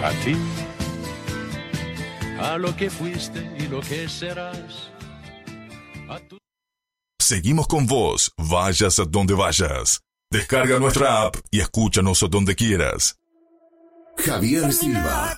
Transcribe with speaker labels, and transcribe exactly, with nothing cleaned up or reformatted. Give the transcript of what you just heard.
Speaker 1: A ti, a lo que fuiste y lo que serás. A tu...
Speaker 2: Seguimos con vos, vayas a donde vayas. Descarga nuestra app y escúchanos donde quieras.
Speaker 3: Javier Silva,